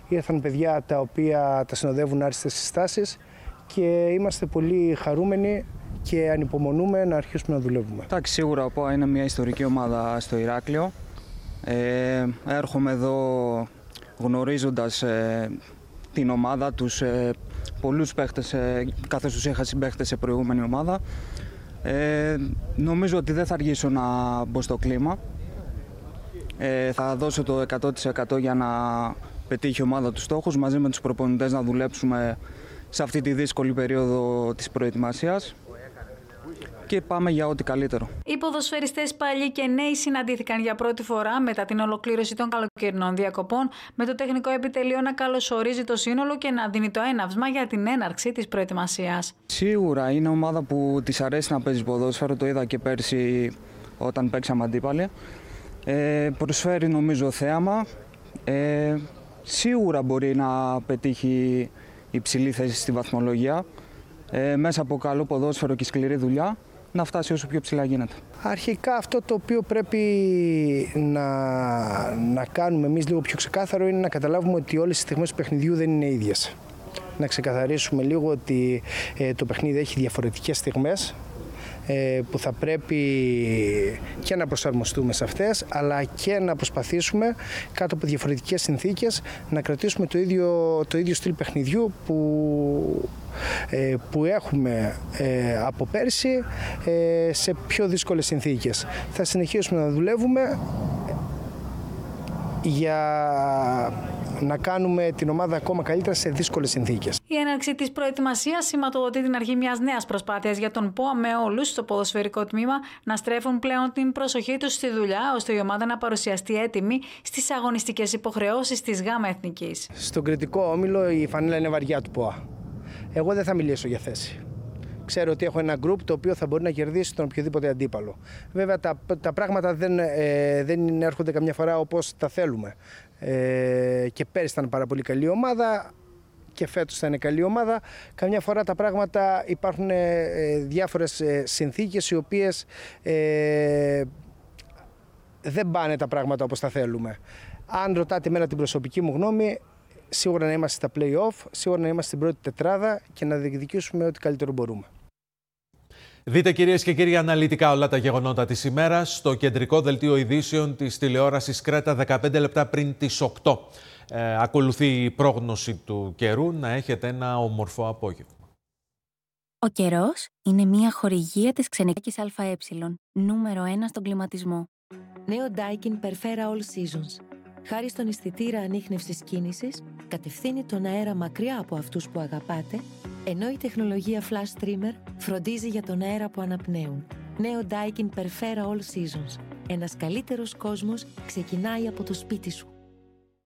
Ήρθαν παιδιά τα οποία τα συνοδεύουν άριστες συστάσεις και είμαστε πολύ χαρούμενοι και ανυπομονούμε να αρχίσουμε να δουλεύουμε. Εντάξει, σίγουρα ο ΠΟΑ είναι μια ιστορική ομάδα στο Ηράκλειο. Έρχομαι εδώ γνωρίζοντας την ομάδα, τους πολλούς παίχτες, καθώς τους είχα συμπαίχτες σε προηγούμενη ομάδα. Νομίζω ότι δεν θα αργήσω να μπω στο κλίμα. Θα δώσω το 100% για να πετύχει η ομάδα τους στόχους, μαζί με τους προπονητές να δουλέψουμε σε αυτή τη δύσκολη περίοδο της προετοιμασίας και πάμε για ό,τι καλύτερο. Οι ποδοσφαιριστές παλιοί και νέοι συναντήθηκαν για πρώτη φορά μετά την ολοκλήρωση των καλοκαιρινών διακοπών, με το τεχνικό επιτελείο να καλωσορίζει το σύνολο και να δίνει το έναυσμα για την έναρξη της προετοιμασίας. Σίγουρα είναι ομάδα που της αρέσει να παίζει ποδόσφαιρο, το είδα και πέρσι όταν παίξαμε αντίπαλοι. Προσφέρει νομίζω θέαμα. Σίγουρα μπορεί να πετύχει υψηλή θέση στη βαθμολογία. Μέσα από καλό ποδόσφαιρο και σκληρή δουλειά να φτάσει όσο πιο ψηλά γίνεται. Αρχικά αυτό το οποίο πρέπει να κάνουμε εμείς λίγο πιο ξεκάθαρο είναι να καταλάβουμε ότι όλες οι στιγμές του παιχνιδιού δεν είναι ίδιες. Να ξεκαθαρίσουμε λίγο ότι το παιχνίδι έχει διαφορετικές στιγμές που θα πρέπει και να προσαρμοστούμε σε αυτές, αλλά και να προσπαθήσουμε κάτω από διαφορετικές συνθήκες να κρατήσουμε το ίδιο στυλ παιχνιδιού που έχουμε από πέρσι σε πιο δύσκολες συνθήκες. Θα συνεχίσουμε να δουλεύουμε για να κάνουμε την ομάδα ακόμα καλύτερα σε δύσκολες συνθήκες. Η έναρξη της προετοιμασίας σηματοδοτεί την αρχή μιας νέας προσπάθειας για τον ΠΟΑ, με όλους στο ποδοσφαιρικό τμήμα να στρέφουν πλέον την προσοχή τους στη δουλειά, ώστε η ομάδα να παρουσιαστεί έτοιμη στις αγωνιστικές υποχρεώσεις της ΓΑΜΑ Εθνικής. Στον κριτικό όμιλο η φανέλα είναι βαριά του ΠΟΑ. Εγώ δεν θα μιλήσω για θέση. Ξέρω ότι έχω ένα γκρουπ το οποίο θα μπορεί να κερδίσει τον οποιοδήποτε αντίπαλο. Βέβαια τα πράγματα δεν έρχονται καμιά φορά όπως τα θέλουμε. Και πέρυσι ήταν πάρα πολύ καλή ομάδα και φέτος θα είναι καλή ομάδα. Καμιά φορά τα πράγματα υπάρχουν διάφορες συνθήκες οι οποίες δεν πάνε τα πράγματα όπως τα θέλουμε. Αν ρωτάτε εμένα την προσωπική μου γνώμη, σίγουρα να είμαστε στα play-off, σίγουρα να είμαστε στην πρώτη τετράδα και να διεκδικήσουμε ό,τι καλύτερο μπορούμε. Δείτε κυρίες και κύριοι αναλυτικά όλα τα γεγονότα της ημέρας στο κεντρικό δελτίο ειδήσεων της τηλεόρασης Κρέτα 15 λεπτά πριν τις 8. Ακολουθεί η πρόγνωση του καιρού. Να έχετε ένα όμορφο απόγευμα. Ο καιρός είναι μια χορηγία της Ξενικάκης ΑΕ, νούμερο 1 στον κλιματισμό. Νέο Daikin Perfera All Seasons. Χάρη στον αισθητήρα ανίχνευσης κίνησης, κατευθύνει τον αέρα μακριά από αυτούς που αγαπάτε, ενώ η τεχνολογία Flash Trimmer φροντίζει για τον αέρα που αναπνέουν. Νέο Daikin Perfera All Seasons. Ένας καλύτερος κόσμος ξεκινάει από το σπίτι σου.